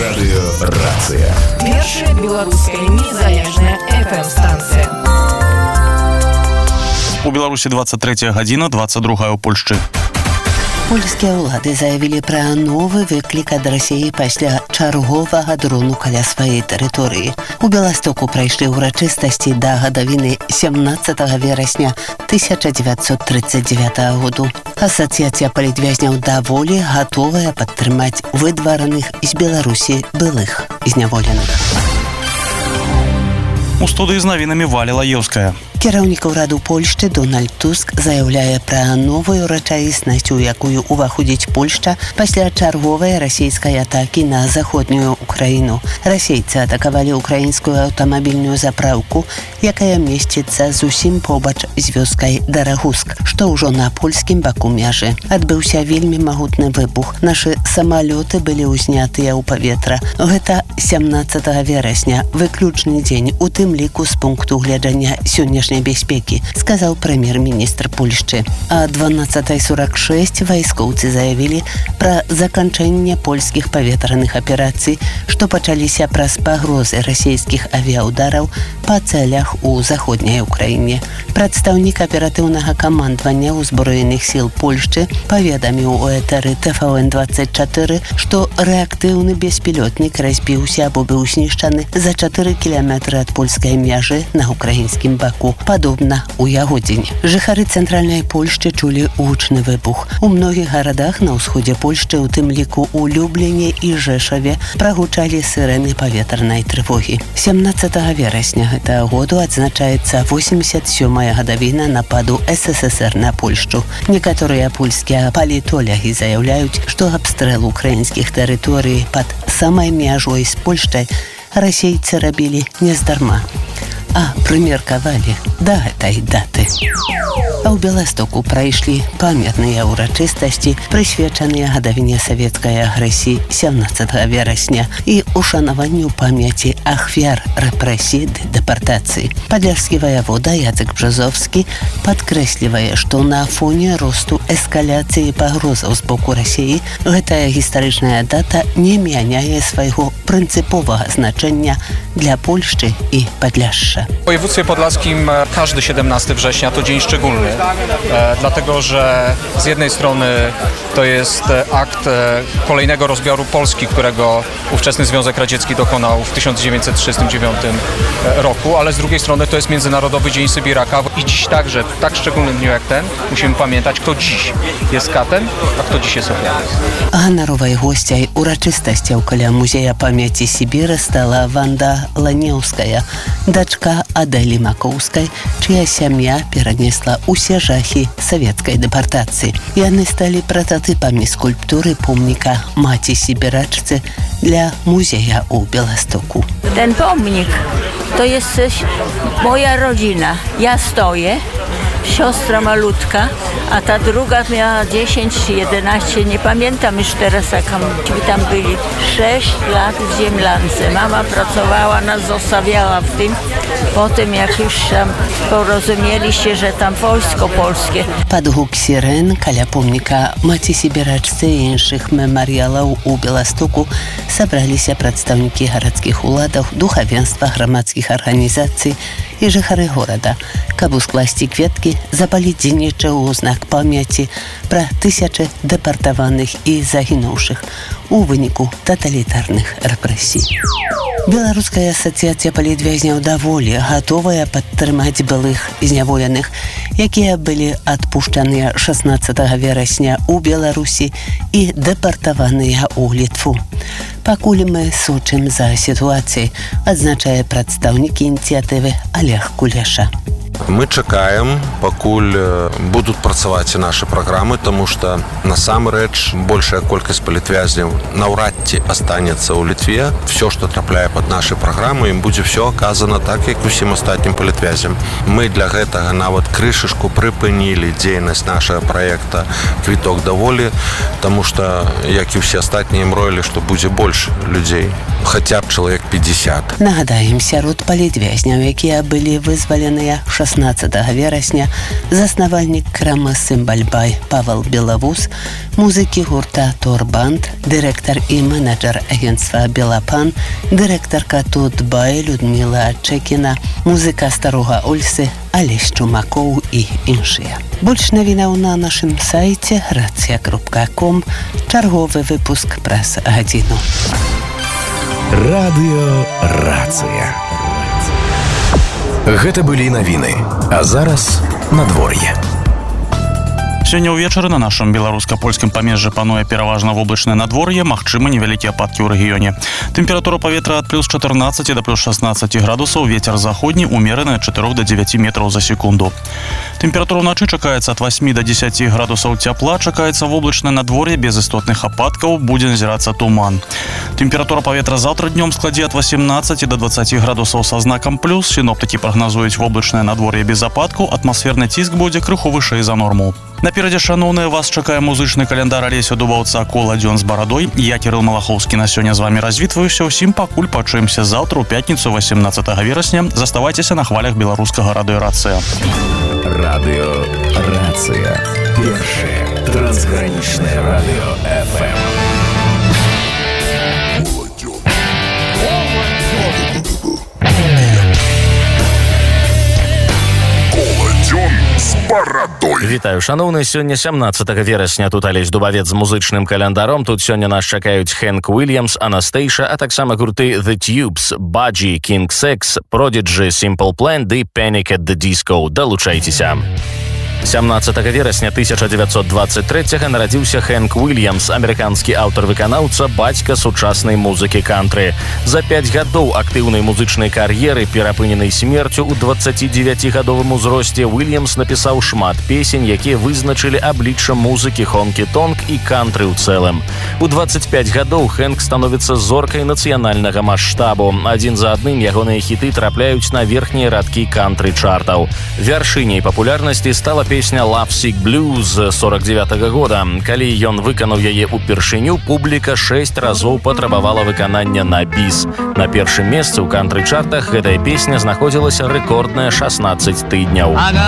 Радыёрацыя. Першая беларуская незалежная FM-станцыя. У Беларусі 23 гадзіна, 22 ў Польшчы. Польскія ўлады заявілі пра новы выклік ад Расіі пасля чарговага дрону каля сваёй тэрыторыі. У Беластоку прайшлі ўрачыстасці да гадавіны 17 верасня 1939 году. Асацыяцыя палітвязняў даволі гатовая падтрымаць выдвараных з Беларусі былых зняволеных. У студыі з навінамі Валя Лаеўская. Кіраўнік ураду Польшчы Дональд Туск заяўляе пра новую ўрачаіснасць, у якую ўваходзіць Польшча пасля чарговай расійскай атакі на заходнюю Украіну. Расейцы атакавалі украінскую аўтамабільную запраўку, якая месціцца зусім побач з вёскай Дарагуск, што ўжо на польскім баку мяжы. Адбыўся вельмі магутны выбух. Нашы самалёты былі ўзнятыя ў паветра. Гэта 17 верасня, выключны дзень, у тым ліку з пункту гледжання сённяшняй бяспекі, сказаў прэм'ер-міністр Польшчы. А 12:46 вайскоўцы заявілі пра заканчэнне польскіх паветраных аперацый, што пачаліся праз пагрозы расійскіх авіаудараў па цэлях у заходняй Украіне. Прадстаўнік аператыўнага камандавання ўзброеных сіл Польшчы паведаміў у этары ТВН-24, што рэактыўны беспілётнік разбіўся або быў знішчаны за 4 кіламетры ад польскай мяжы на украінскім баку. Падобна у яго дзень. Жыхары цэнтральнай Польшчы чулі гучны выбух. У многіх гарадах на ўсходзе Польшчы, у тым ліку ў Люблене і Жэшаве, прагучалі сырэны паветранай трывогі. 17 верасня гэтага году адзначаецца 87-я гадавіна нападу СССР на Польшчу. Некаторыя польскія палітолягі заяўляюць, што абстрэл украінскіх тэрыторый пад самай мяжой з Польшчай расейцы рабілі нездарма, а прымеркавалі да гэтай даты. А ў Беластоку прайшлі памятныя ўрачыстасці, прысвечаныя гадавіне савецкай агрэсіі 17 верасня і ушанаванню памяці ахвяр рэпрэсій ды дэпартацыі. Падляшскі ваявода Яцек Бжазовскі падкрэслівае, што на фоне росту эскаляцыі пагрозаў з боку Расіі гэтая гістарычная дата не мяняе свайго прынцыповага значэння dla Polszczy i Podlasza. W województwie podlaskim każdy 17 września to dzień szczególny, dlatego że z jednej strony to jest akt kolejnego rozbioru Polski, którego ówczesny Związek Radziecki dokonał w 1939 roku, ale z drugiej strony to jest Międzynarodowy Dzień Sybiraka i dziś także, w tak szczególnym dniu jak ten, musimy pamiętać, kto dziś jest katem, a kto dziś jest ofiarą. Ганаровай госцяй урачыстасцяў каля музея памяці Сібіры стала Ванда Ланеўская, дачка Адэлі Макоўскай, чыя сям'я перанесла ўсе жахі савецкай дэпартацыі. Яны сталі прататыпамі скульптуры помніка маці сібірачцы для музея у Białymstoku. Ten pomnik to jest moja rodzina. Ja stoję, siostra malutka, a ta druga miała 10 czy 11, nie pamiętam już teraz, jak tam byli. 6 lat w ziemlance. Mama pracowała, nas zostawiała w tym. Potem jak już tam porozumieliście, że tam wojsko polskie. Пад гук сірэн каля помніка маці сібірачцы і іншых мемарыялаў у Беластоку сабраліся прадстаўнікі гарадскіх уладаў, духавенства, грамадскіх арганізацый і жыхары горада, каб ускласці кветкі, запаліць дзейнічаў у знак памяці пра тысячы дэпартаваных і загінуўшых у выніку таталітарных рэпрэсій. Беларуская асацыяцыя палітвязняў даволі гатовая падтрымаць былых зняволеных, якія былі адпушчаныя 16 верасня ў Беларусі і дэпартаваныя ў Літву. Пакуль мы сочым за сітуацыяй, адзначае прадстаўнік ініцыятывы Олег Кулеша. Мы чакаем, пакуль будуць працаваць і нашы праграмы, таму што насамрэч большая колькасць палітвязняў наўрад ці астанецца ў Літве. Всё, што трапляе пад нашы праграмы, ім будзе всё аказана так, як усім астатнім палітвязям. Мы для гэтага нават крышачку прыпынілі дзейнасць нашага праекта «Квіток да волі», таму што, як і ўсе астатнія, мроілі, што будзе больш людзей, хаця б чалавек 50. Нагадаем, сярод палітвязняў, якія былі вызваленыя 16 16 верасня заснавальнік крама «Симбальбай» Павел Белавус, музыкі гурта «Торбанд», дырэктар і менеджер агентства «Белапан», дырэктарка «Тутбай» Людмила Чекіна, музыка старога Ольсы Алесь Чумакоў і іншыя. Больш навінаў на нашым сайце racja.com. Чарговы выпуск праз гадзіну. Радыё «Рацыя». Гэта былі навіны, а зараз надвор'е. Сёння ўвечары на нашым беларуска-польскім памежжы пануе пераважна воблачнае надвор'е, магчымы невялікія ападкі ў рэгіёне. Тэмпература паветра ад плюс 14 да плюс 16 градусаў, вецер заходні умераны ад 4 до 9 метраў за секунду. Тэмпература ўначы чакаецца ад 8 до 10 градусаў цяпла, чакаецца воблачнае надвор'е без істотных ападкаў, будзе назірацца туман. Тэмпература паветра заўтра днём складзе ад 18 до 20 градусаў са знакам плюс. Сіноптыкі прагназуюць воблачнае надвор'е без ападкаў, атмасферны ціск будзе крыху вышэй за норму. Наперадзе, шаноўныя, вас чакае музычны календар Алеся Дубаўца «Кола дзён з барадой». Я, Кірыл Малахоўскі, на сёння з вамі развітваюся. Усім пакуль пачуемся заўтра ў пятніцу 18 верасня. Заставайцеся на хвалях беларускага радыё «Рацыя». Радыё «Рацыя». Першае трансгранічнае радыё FM. Вітаю, шаноўны, сёння 17 верасня. Тут Алесь Дубавец з музычным календаром. Тут сёння нас чакаюць Хэнк Уильямс, Анастейша, а таксама гурты The Tubes, Budgie, King Sex, Prodigy, Simple Plan ды Panic at the Disco. Далучайцеся. 17 верасня 1923 нарадзіўся Хэнк Уильямс, амерыканскі аўтар-выканаўца, бацька сучаснай музыкі кантры. За 5 гадоў актыўнай музычнай кар'еры, перапыненай смерцю ў 29-гадовым узросце, Уильямс напісаў шмат песень, якія вызначылі аблічча музыкі хонкі-тонк і кантры ў цэлым. У 25 гадоў Хэнк становіцца зоркай нацыянальнага маштабу. Адзін за адным ягоныя хіты трапляюць на верхнія радкі кантры-чартаў. Вяршыняй папулярнасці стала песня «Love Sick Blues» 49-го года. Калі ён выканаў яе ўпершыню, публіка 6 разоў патрабавала выканання на біс. На першым месцы ў кантры-чартах гэтая песня знаходзілася рэкордныя 16 тыдняў.